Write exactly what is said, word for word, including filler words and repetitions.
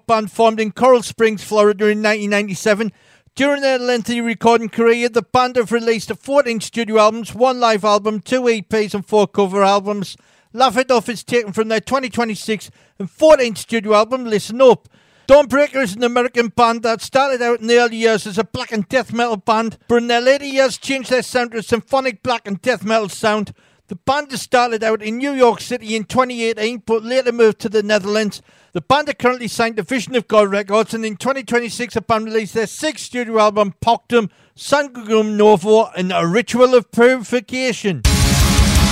rock band formed in Coral Springs, Florida in nineteen ninety-seven. During their lengthy recording career, the band have released fourteen studio albums, one live album, two E Ps and four cover albums. Laugh It Off is taken from their twenty twenty-six and fourteenth studio album, Listen Up. Dawnbreaker is an American band that started out in the early years as a black and death metal band, but in their later years changed their sound to a symphonic black and death metal sound. The band started out in New York City in twenty eighteen, but later moved to the Netherlands. The band are currently signed to Vision of God Records, and in twenty twenty-six the band released their sixth studio album, Poctum, Sangrum Novo, and A Ritual of Purification.